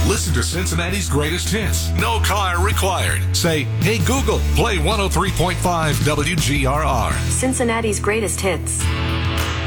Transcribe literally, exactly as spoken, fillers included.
Listen to Cincinnati's greatest hits. No car required. Say, hey Google, play one oh three point five W G R R. Cincinnati's greatest hits.